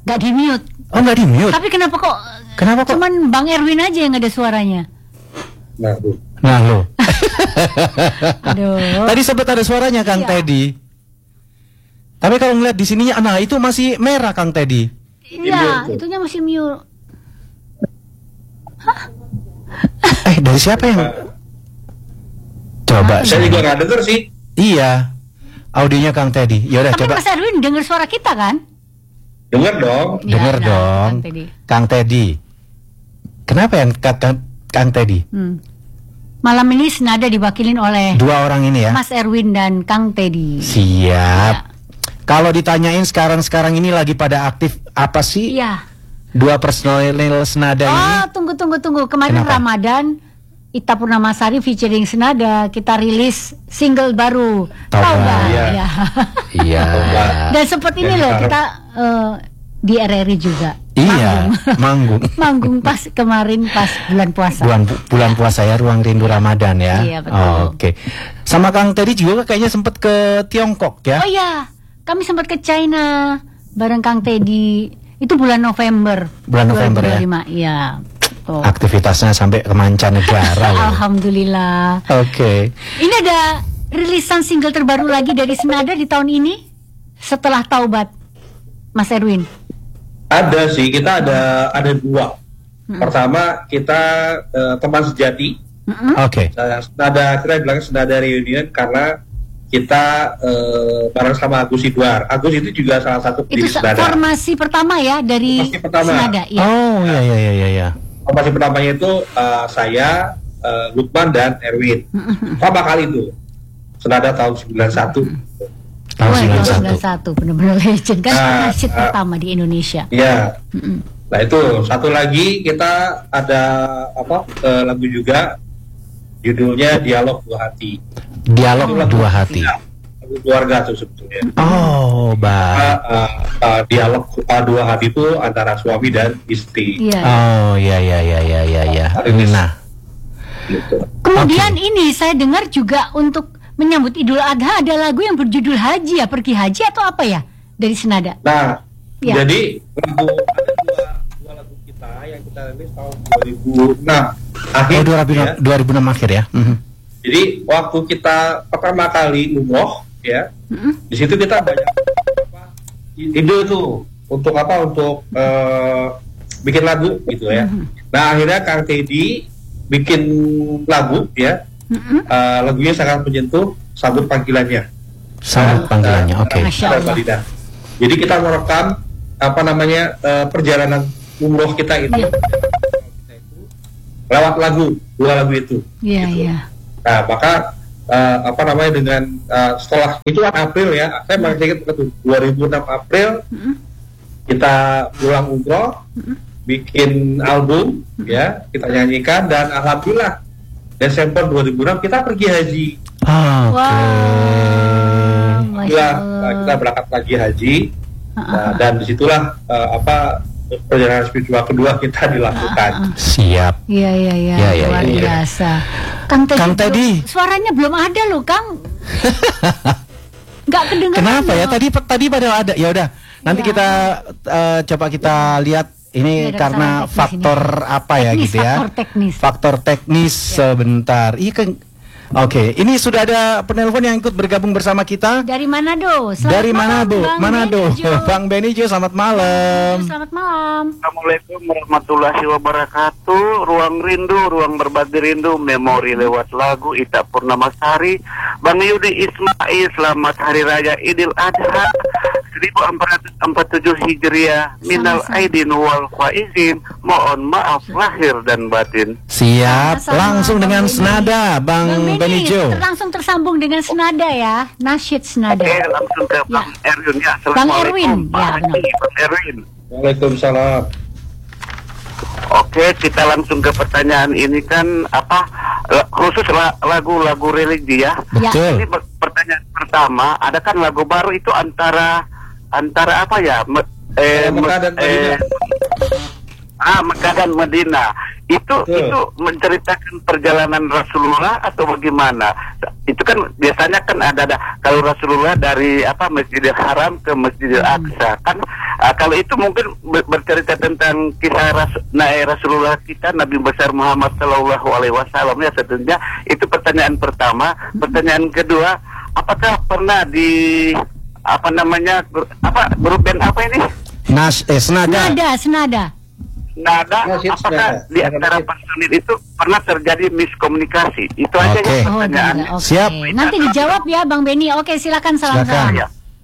Nggak di mute. Oh, nggak di mute. Tapi kenapa kok cuman Bang Erwin aja yang ada suaranya? Nah lo. Aduh. Tadi sempat ada suaranya Kang Teddy. Tapi kalau ngeliat di sininya, nah itu masih merah Kang Teddy. Iya, itunya masih mute. Hah? Dari siapa yang? Coba. Saya juga nggak denger sih. Iya. Audionya Kang Teddy. Yaudah Tapi coba. Mas Erwin dengar suara kita kan? Denger dong. Dengar Ya, dong. Kang Teddy. Kenapa yang kata Kang Teddy? Malam ini senada diwakilin oleh Dua orang ini ya. Mas Erwin dan Kang Teddy. Siap. Ya. Kalau ditanyain sekarang ini lagi pada aktif apa sih? Iya. Dua personil senada ini. Oh, tunggu. Kemarin Kenapa? Ramadan Ita Purnamasari featuring Senada, kita rilis single baru. Taubat. Iya. Ya. Iya. Dan seperti ini loh, kita di RRI juga. Iya, manggung. Manggung pas kemarin pas bulan puasa. Bulan puasa ya, Ruang Rindu Ramadan ya. Iya, betul. Oke. Sama Kang Teddy juga kayaknya sempat ke Tiongkok ya. Oh iya, kami sempat ke China bareng Kang Teddy. Itu bulan November. Bulan November ya. 2025. Iya. Tuh. Aktivitasnya sampai ke mancanegara loh. Alhamdulillah. Oke. Ini ada rilisan single terbaru lagi dari Senada di tahun ini setelah Taubat, Mas Erwin. Ada sih, kita ada dua. Pertama kita teman sejati. Oke. Senada, kita bilangnya Senada Reunion karena kita bareng sama Agus Idwar. Agus itu juga salah satu Itu pendiri Senada. Formasi pertama ya dari Formasi pertama. Senada. Ya. Oh iya. Formasi pertamanya itu saya, Lukman dan Erwin. Pertama kali itu Senada tahun 91. Tahun Wah, 91. benar-benar legend kan, nasyid Nah, pertama di Indonesia. Iya. Nah itu satu lagi kita ada lagu juga judulnya Dialog Dua Hati. Dialog Itu lagu Dua Hati. Lagu keluarga tuh sebetulnya. Oh, baik. Dialog Dua Hati itu antara suami dan istri. Iya. Oh, iya. Nah, Gitu. Kemudian ini saya dengar juga untuk menyambut Idul Adha ada lagu yang berjudul Haji ya, pergi haji atau apa ya dari Senada? Nah, Ya. jadi ada dua lagu kita yang kita rilis tahun 2006 akhir. 2006 akhir ya. Jadi waktu kita pertama kali umroh ya, di situ kita banyak ide tuh untuk bikin lagu gitu ya. Nah akhirnya Kang Teddy bikin lagu ya, lagunya sangat menyentuh, Sambut Panggilannya. Sambut Panggilannya, oke. Masya Allah. Jadi kita merekam perjalanan umroh kita itu lewat dua lagu itu. Iya, gitu. iya. Nah maka dengan setelah itu kan April ya, saya masih ingat betul 2006 April kita pulang umroh, bikin album ya, kita nyanyikan dan alhamdulillah Desember 2006 kita pergi haji. Oke. Masya Allah. Kita berangkat lagi haji. Nah, dan disitulah perjalanan spiritual kedua kita dilakukan. Siap. Iya, luar biasa. Kang Teddy, suaranya belum ada loh, Kang. Nggak kedengeran. Kenapa ya? loh. Tadi padahal ada. Ya udah. Nanti Iya. kita coba kita lihat ini Ada karena kesalahan teknis faktor ini. apa ya Teknis, gitu ya? faktor teknis. Faktor teknis sebentar. Iya kan. Oke, ini sudah ada penelpon yang ikut bergabung bersama kita. Dari Manado. Selamat Dari malam, Manado. Bang Manado. Benijo. Bang Benijo, selamat malam. Selamat malam. Assalamualaikum warahmatullahi wabarakatuh. Ruang rindu, ruang berbagi rindu, memori lewat lagu Ita Purnamasari. Bang Yudi Ismail, selamat Hari Raya Idul Adha 1447 Hijriah. Minal Sama-sama. aidin wal faizin. Mohon maaf lahir dan batin. Siap, Sama-sama, langsung dengan Bang Beni. senada Bang Benijo. Langsung tersambung dengan senada ya, nasyid senada. Oke, langsung ke Ya. Bang Erwin ya. Bang Erwin, Assalamualaikum. ya, Pak benar. Haji, Bang Erwin. Waalaikumsalam. Oke, kita langsung ke pertanyaan ini kan khusus lagu-lagu religi ya. Betul. Ini pertanyaan pertama, ada kan lagu baru itu antara apa ya? Mekah dan Madinah. Mekah dan Madinah. Itu menceritakan perjalanan Rasulullah atau bagaimana? Itu kan biasanya kan ada kalau Rasulullah dari Masjidil Haram ke Masjidil Aqsa kan Kalau itu mungkin bercerita tentang kisah Rasulullah kita, Nabi besar Muhammad Sallallahu Alaihi Wasallam ya, tentunya itu pertanyaan pertama. Pertanyaan kedua, apakah pernah di grup band apa ini? Senada. Nada, apakah di antara personil itu pernah terjadi miskomunikasi? Itu aja ya pertanyaan. Siap. Nanti dijawab ya Bang Benny. Oke, silakan salam. Ya.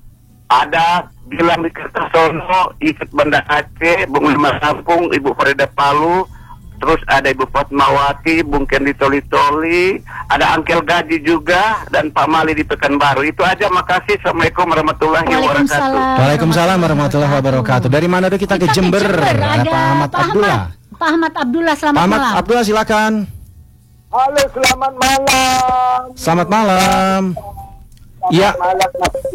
Ada bilang di Kertosono, ikut Banda Aceh, Bung Lima Lampung, Ibu Farida Palu, terus ada Ibu Fatmawati, Bung Ken di Toli-Toli, ada Angkel Gaji juga, dan Pak Mali di Pekanbaru. Itu aja, makasih. Assalamualaikum warahmatullahi wabarakatuh. Waalaikumsalam warahmatullahi wabarakatuh. Dari mana dulu kita ke Jember? Ada Pak Ahmad Abdullah. Pak Ahmad Abdullah, selamat Pak Ahmad malam. Abdullah, silakan. Halo, selamat malam. Selamat malam. Iya. Malam,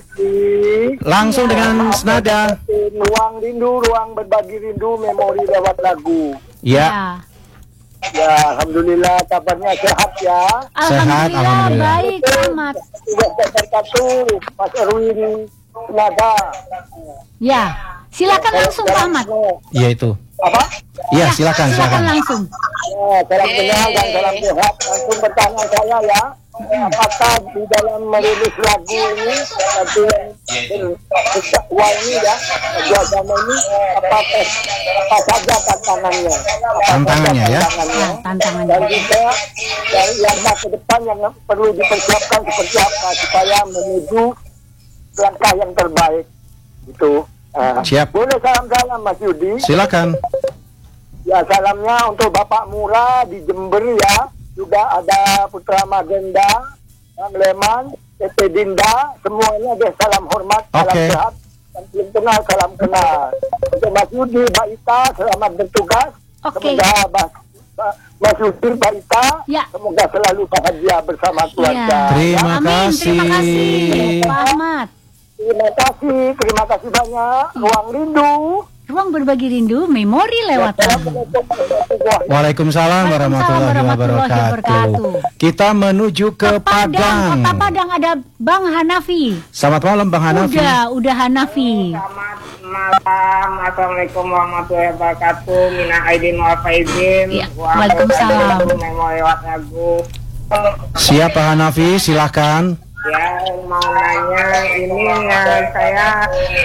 Langsung dengan senada. Ruang rindu, ruang berbagi rindu, memori lewat lagu. Ya. Ya, alhamdulillah kabarnya sehat ya. Alhamdulillah. Baik, Ahmad. Wabarakatuh, Mas Erwin Nada. Ya, silakan langsung Pak Ahmad. Iya itu. Apa? Iya, silakan. Langsung. Ya, salam kenal dan salam sehat. Langsung bertanya saya ya. Apakah di dalam merilis lagu ini nanti berdakwah ini ya, dua agama ini apa saja tantangannya? Tantangannya ya. Tantangannya. Dan juga dari yang ke depan yang perlu dipersiapkan seperti apa supaya menuju langkah yang terbaik itu. Siap. Boleh salam Mas Yudi? Silakan. Ya, salamnya untuk Bapak Mura di Jember ya. Juga ada Putra Magenda, Bang Leman, Tete Dinda, semuanya deh salam hormat, salam sehat, dan belum kenal salam kenal. Untuk Mas Yudi, Mbak Ita, selamat bertugas. Semoga Mas Yudi, Mbak Ita, semoga selalu bahagia bersama keluarga. Terima kasih. Pak Ahmad. Terima kasih banyak. Ruang rindu. Ruang berbagi rindu, memori lewat lagu. Waalaikumsalam warahmatullahi wabarakatuh. Kita menuju ke Padang. Kota Padang ada Bang Hanafi. Selamat malam Bang Hanafi. Udah Hanafi. Selamat malam. Assalamualaikum warahmatullahi wabarakatuh. Mina aidin wal faizin. Waalaikumsalam. Memori lewat lagu. Siap Pak Hanafi, silakan. Ya, mau nanya ini saya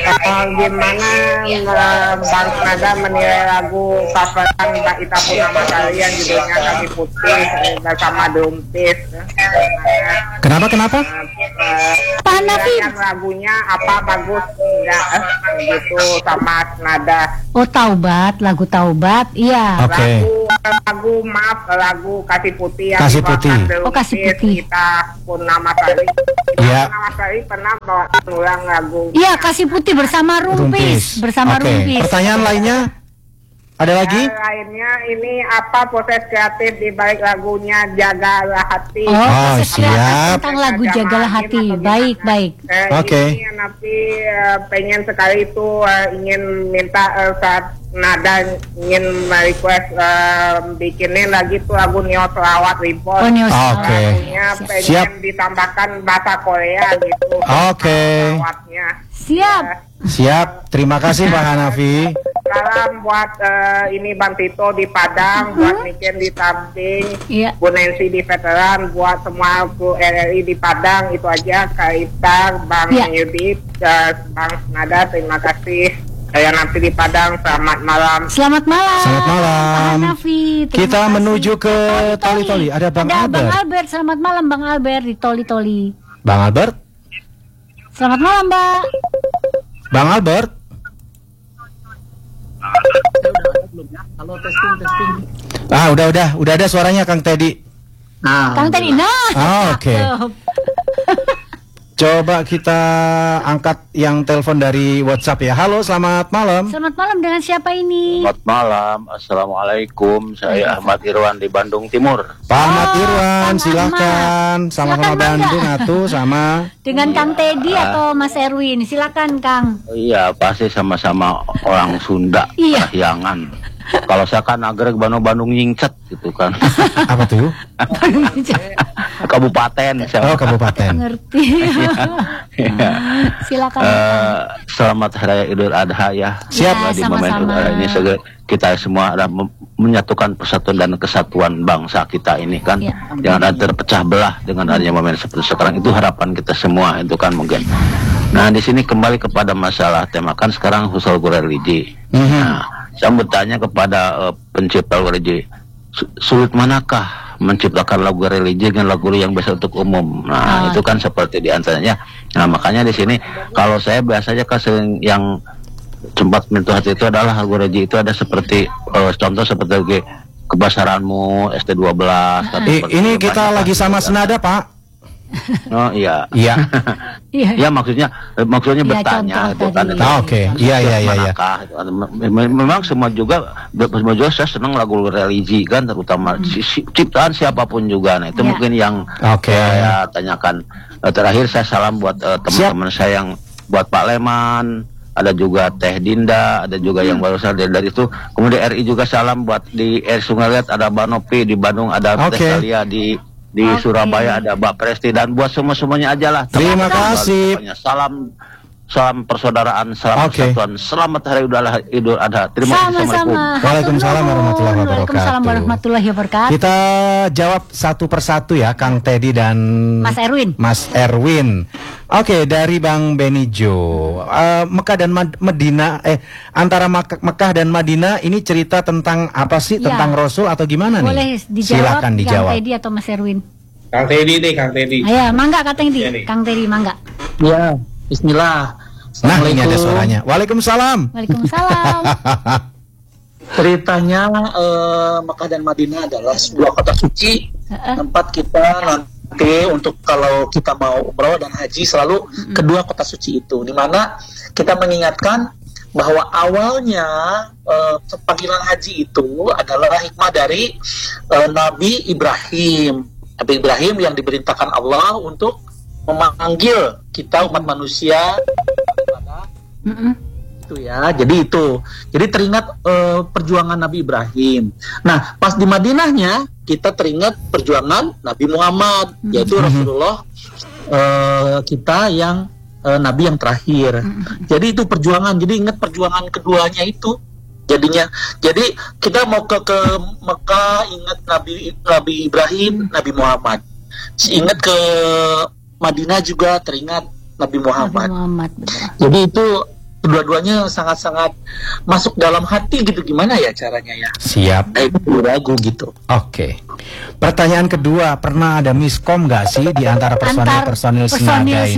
gimana Bang Nada menilai lagu coveran Mbak Ita Purnama Sari yang judulnya Kaki Putih bersama Dumpis. Kenapa? Pak Hanafi, lagunya apa bagus enggak gitu sama Nada. Oh, Taubat, lagu Taubat, iya. Oke. Lagu Kasih Putih. Kasih Putih. Oh, Kasih Putih. Ita Purnama Sari. Iya. Purnama Sari pernah bawa ulang lagu. Iya, Kasih Putih bersama Rumpis. Rumpis. Pertanyaan lainnya? Ada lagi? Lainnya ini apa proses kreatif di balik lagunya Jagalah Hati. Oh, siap. Tentang lagu Jagalah Hati. Baik. Oke. Ini nanti pengen sekali itu ingin minta saat Nada ingin request bikinin lagi tuh lagu Neo Selawat Reborn. Oh, Neo Selawat. Oke. Lagunya pengen ditambahkan bahasa Korea gitu. Oke. Selawatnya. Siap. Terima kasih Pak Hanafi. Salam buat ini Bang Tito di Padang, buat Niken di Tamping, Bu Nancy di Veteran, buat semua Bu RRI di Padang. Itu aja. Kaita, Bang Yudi, Bang Nada, terima kasih. Saya nanti di Padang. Selamat malam. Selamat malam. Hanafi. Kita menuju ke Toli-Toli. Ada Bang Albert. Bang Albert. Selamat malam Bang Albert di Toli-Toli. Bang Albert. Selamat malam, Mbak. Bang Albert. Halo, testing. Udah ada suaranya Kang Teddy. Kang Teddy. Oke. Coba kita angkat yang telepon dari WhatsApp ya. Halo, selamat malam. Selamat malam, dengan siapa ini? Selamat malam, Assalamualaikum. Saya Ahmad Irwan di Bandung Timur. Pak Ahmad Irwan, silakan. Sama-sama Bandung atuh sama. Dengan Kang Teddy atau Mas Erwin? Silakan, Kang. Iya, pasti sama-sama orang Sunda, Kahyangan. Kalau saya kan nagreg Bandung nyingcet gitu kan. Apa tuh? Kabupaten. Oh, kabupaten. Ngerti. Ya. Silakan. Selamat Hari Raya Idul Adha ya. Siap. Di momen Idul Adha ini kita semua ada menyatukan persatuan dan kesatuan bangsa kita ini kan. Jangan ada terpecah belah dengan adanya momen seperti sekarang. Itu harapan kita semua itu kan mungkin. Nah, di sini kembali kepada masalah tema kan sekarang husnul religi. Nah, saya bertanya kepada pencipta religi, sulit manakah menciptakan lagu religi dengan lagu yang biasa untuk umum? Nah, itu kan seperti diantaranya. Nah, makanya di sini kalau saya biasanya kan yang sempat menyentuh hati itu adalah lagu religi itu ada seperti contoh seperti Kebasaranmu, ST12. Ini kita lagi sama senada, Pak. Oh iya. Iya. Ya maksudnya bertanya itu kan. Oke. Iya. Memang semua juga saya senang lagu religi kan, terutama ciptaan siapapun juga. Nah, itu mungkin yang saya tanyakan. Terakhir saya salam buat teman-teman saya yang buat Pak Leman, ada juga Teh Dinda, ada juga yang baru saja dari itu. Kemudian RI juga salam buat di Sungai Liat ada Mbak Nopi, di Bandung ada Teh Salia, di Surabaya ada Mbak Presti, dan buat semuanya aja lah. Terima kasih. Salam persaudaraan, salam persatuan. Selamat Hari Idul Adha. Terima kasih. Assalamualaikum. Waalaikumsalam warahmatullahi wabarakatuh. Waalaikumsalam warahmatullahi wabarakatuh. Kita jawab satu persatu ya, Kang Teddy dan Mas Erwin. Oke, dari Bang Benijo, Mekah dan Madinah, antara Mekah dan Madinah ini cerita tentang apa sih? Tentang Rasul atau gimana nih? Boleh dijawab. Silakan dijawab. Kang Teddy atau Mas Erwin? Kang Teddy nih, Kang Teddy. Ayo, mangga Kang Teddy. Kang Teddy, mangga. Ya, Bismillah. Nah, ini ada suaranya. Waalaikumsalam. Waalaikumsalam. Ceritanya Mekah dan Madinah adalah sebuah kota suci, tempat kita nanti untuk kalau kita mau umroh dan haji selalu kedua kota suci itu, di mana kita mengingatkan bahwa awalnya panggilan haji itu adalah hikmah dari Nabi Ibrahim. Nabi Ibrahim yang diperintahkan Allah untuk memanggil kita umat manusia kepada itu ya. Jadi teringat perjuangan Nabi Ibrahim. Nah, pas di Madinahnya kita teringat perjuangan Nabi Muhammad, yaitu Rasulullah kita yang Nabi yang terakhir. Jadi itu perjuangan. Jadi ingat perjuangan keduanya itu. Jadi kita mau ke Mekah ingat Nabi Ibrahim, Nabi Muhammad. Ingat ke Madinah juga teringat Nabi Muhammad. Jadi itu kedua-duanya sangat-sangat masuk dalam hati gitu. Gimana ya caranya ya? Siap. Itu ragu gitu. Oke. Pertanyaan kedua, pernah ada miskom nggak sih di antara personil senada ini?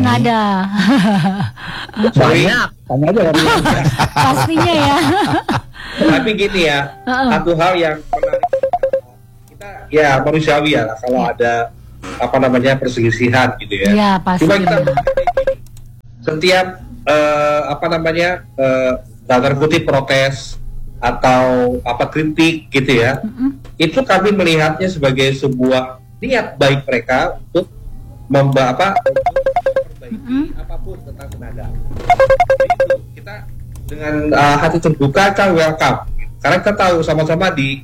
Banyak. Tanya aja dari pastinya ya. Tapi gini ya, satu hal yang pernah kita ya manusiawi ya, kalau ada perselisihan gitu ya. Iya, pasti. Cuma kita setiap dalam kutip protes atau kritik gitu ya, itu kami melihatnya sebagai sebuah niat baik mereka untuk memperbaiki apapun tentang tenaga. Jadi kita dengan hati terbuka, kita welcome. Karena kita tahu sama-sama di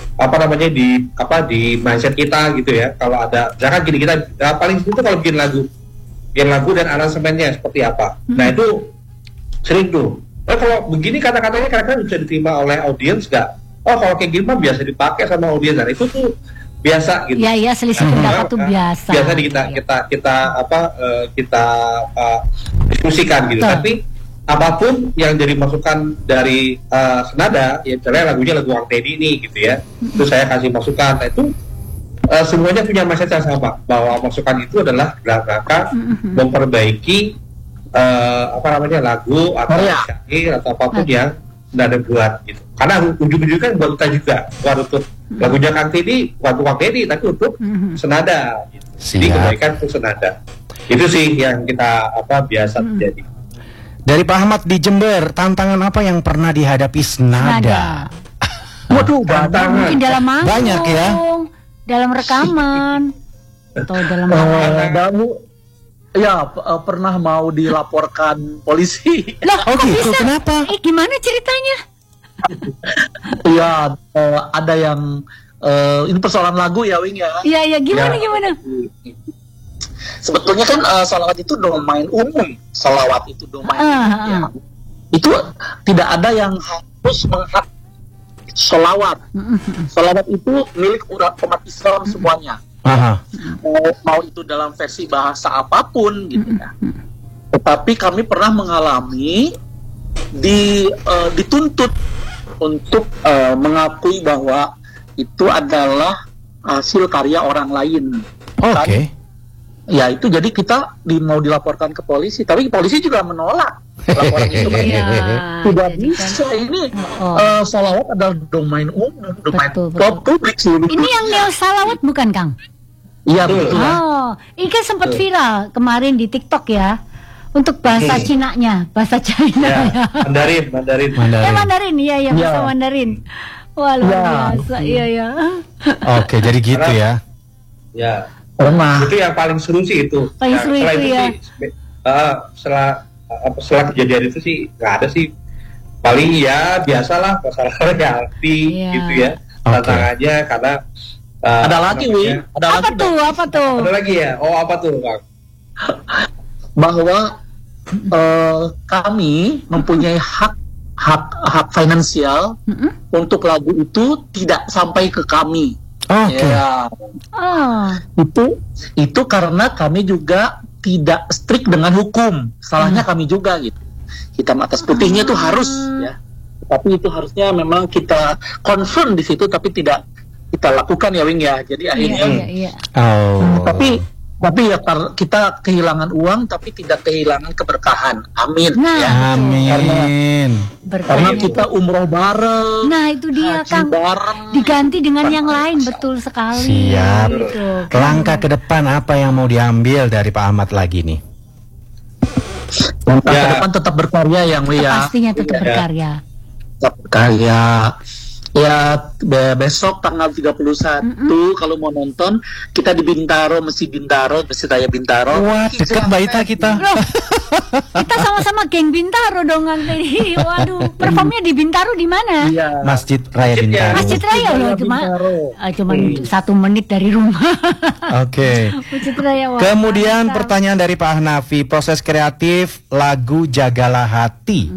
mindset kita gitu ya. Kalau ada, jangan gini, kita paling itu kalau bikin lagu dan aransemennya seperti apa. Nah itu sering tuh. Kalau begini kata-katanya kadang-kadang bisa diterima oleh audiens nggak? Oh kalau kayak gini mah biasa dipakai sama audiens. Nah itu tuh biasa gitu. Iya selisih pendapat tuh biasa. Biasa kita diskusikan gitu. Tapi apapun yang jadi masukan dari senada, ya misalnya lagunya lagu Kang Teddy nih gitu ya, itu saya kasih masukan. Nah itu semuanya punya mindset yang sama, bahwa masukan itu adalah dalam rangka memperbaiki lagu atau syair atau apapun yang senada buat gitu. Karena ujung-ujungnya kan buat kita juga, bukan untuk lagunya Kang Teddy, bukan untuk Kang Teddy, tapi untuk senada gitu. Jadi kebaikan untuk senada. Itu sih yang kita biasa terjadi. Dari Pak Ahmad di Jember, tantangan apa yang pernah dihadapi senada? Waduh, tantangan. Mungkin dalam manggung, banyak ya. Dalam rekaman, atau dalam pernah mau dilaporkan polisi. Loh, gitu? Kenapa? Gimana ceritanya? Iya, ada yang ini persoalan lagu ya, Wing ya. Iya, gimana? Sebetulnya kan salawat itu domain umum. Salawat itu domain umum. Ya. Itu tidak ada yang harus menghak salawat. Salawat itu milik umat Islam semuanya. Mau itu dalam versi bahasa apapun gitu ya. Tetapi kami pernah mengalami dituntut untuk mengakui bahwa itu adalah hasil karya orang lain. Oke. Ya itu jadi kita mau dilaporkan ke polisi, tapi polisi juga menolak laporan itu. Tidak bisa ini salawat adalah domain umum, domain publik seluruh. Ini yang neo salawat bukan, Kang? Iya betul. Oh, ini kan sempat viral kemarin di TikTok ya. Untuk bahasa Cinanya, bahasa China ya. Mandarin. Iya, bahasa Mandarin. Wah, luar biasa. Iya. Oke, jadi gitu ya. Ya. Itu yang paling seru sih itu. Paling seru itu ya. Setelah kejadian itu sih nggak ada sih. Paling ya biasalah masalah royalti gitu ya. Tantangannya karena ada lagi, Win. Apa tuh? Ada lagi ya. Oh, apa tuh, Bang? Bahwa kami mempunyai hak finansial untuk lagu itu tidak sampai ke kami. Ya. Itu karena kami juga tidak strict dengan hukum. Salahnya kami juga gitu. Hitam atas putihnya itu harus ya. Tapi itu harusnya memang kita confirm di situ, tapi tidak kita lakukan ya, Wing ya. Jadi akhirnya tapi ya kita kehilangan uang tapi tidak kehilangan keberkahan. Amin. Nah, amin. Karena kita umroh bareng. Nah, itu dia, Kang. Diganti dengan yang lain, betul sekali. Siap. Gitu, langkah ke depan apa yang mau diambil dari Pak Ahmad lagi nih? Langkah ke depan tetap berkarya yang pastinya tetap berkarya. Tetap berkarya. Ya besok tanggal 31 kalau mau nonton kita di Bintaro, Mesti Raya Bintaro. Wah, dekat Baita kita. Loh, kita sama-sama geng Bintaro dong, Kang Teddy. Waduh, performnya di Bintaro di mana? Iya. Masjid Raya Bintaro. Masjid Raya loh, cuma 1 menit dari rumah. Oke. Masjid Raya. Kemudian pertanyaan dari Pak Hanafi, proses kreatif lagu Jagalah Hati.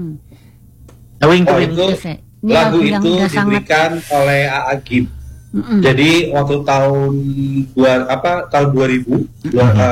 Lagu itu diberikan oleh Agim. Jadi waktu tahun 2000,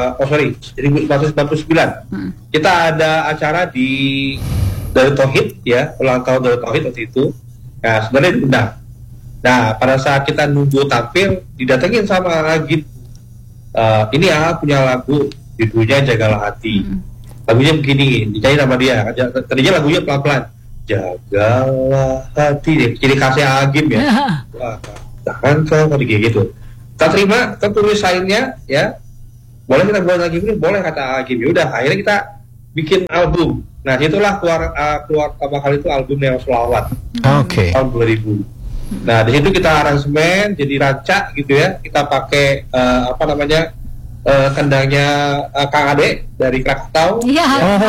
1999, kita ada acara di Darut Tauhid ya, ulang tahun Darut Tauhid waktu itu. Nah, sebenarnya diundang. Nah, pada saat kita nunggu tampil, didatengin sama Agim. Ini punya lagu judulnya Jagalah Hati. Lagunya begini, dinyanyi sama dia. Tadinya lagunya pelan-pelan. Jagalah hati, jadi kasih Agim ya. Wah, jangan kayak gitu. Kita terima, kita tulis lainnya ya. Boleh kita buat lagi ini, boleh kata Agim. Udah, akhirnya kita bikin album. Nah, itulah keluar pertama kali itu album Neo Selawat. Tahun 2000. Nah, di situ kita aransemen, jadi rancak gitu ya. Kita pakai kendangnya Kang Ade dari Krakatau. Iya.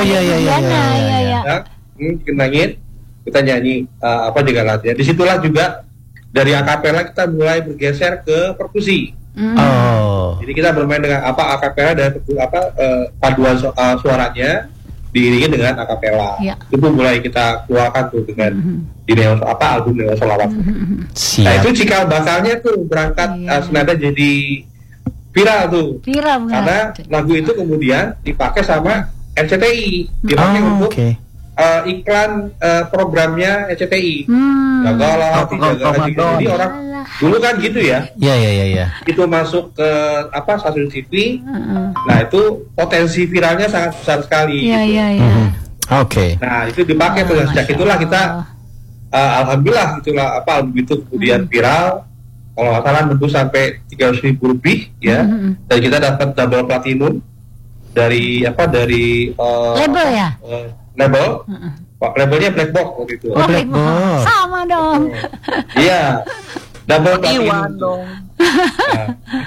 Kendangin, kita nyanyi Jagalah Hati. Disitulah juga dari akapela kita mulai bergeser ke perkusi. Jadi kita bermain dengan akapela dan paduan suaranya diiringi dengan akapela. Itu mulai kita keluarkan tuh dengan di album Neo Selawat. Nah, itu cikal bakalnya tuh berangkat senada jadi viral tuh. Karena lagu itu kemudian dipakai sama RCTI, dipakai untuk iklan programnya RCTI. Jagalah Hati. Jadi orang dulu kan gitu ya. Iya. Itu masuk ke stasiun TV. Nah, itu potensi viralnya sangat besar sekali. Iya. Nah, itu dipakai tuh. Sejak itulah kita alhamdulillah itulah album itu kemudian viral. Kalau nggak salah nembus sampai 300.000 lebih ya. Dan kita dapat double platinum dari label ya. Labelnya Black Box waktu itu. Black Box. Sama dong. Iya. Double platinum dong.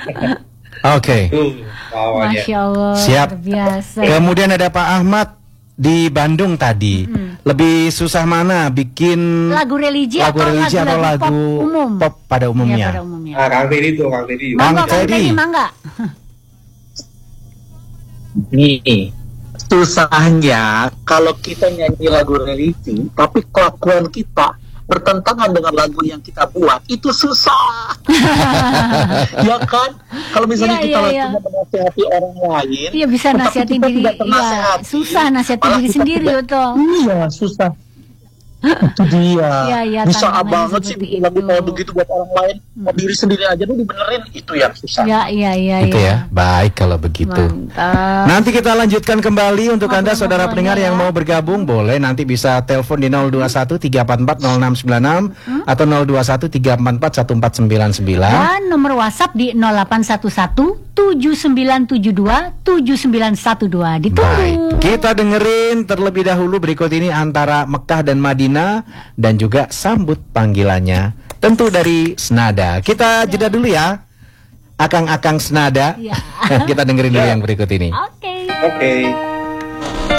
Oke. Masya Allah. Siap. Biasa. Kemudian ada Pak Ahmad. di Bandung tadi, lebih susah mana bikin lagu religi atau lagu pop pada umumnya? Iya, pada umumnya. Kang Teddy itu, Kang Teddy. Kang Teddy, mangga. Nih, susahnya kalau kita nyanyi lagu religi, tapi kelakuan kita bertentangan dengan lagu yang kita buat, itu susah. Ya kan? Kalau misalnya kita lakukan menasihati orang lain, iya bisa nasihatin diri, susah nasihatin diri sendiri itu. Iya, susah. Itu dia. Bisa banget sih lagu kalau begitu buat orang lain, mau diri sendiri aja dulu dibenerin, itu yang susah. Iya. Itu ya. Baik kalau begitu. Mantap. Nanti kita lanjutkan kembali untuk Anda saudara pendengar yang mau bergabung, boleh nanti bisa telepon di 021-344-0696 atau 021-344-1499. Dan nomor WhatsApp di 0811-7972-7912. Ditunggu. Baik, kita dengerin terlebih dahulu berikut ini antara Mekah dan Madinah dan juga sambut panggilannya tentu dari Senada. Kita jeda dulu ya, akang-akang Senada. Kita dengerin dulu yang berikut ini. Oke.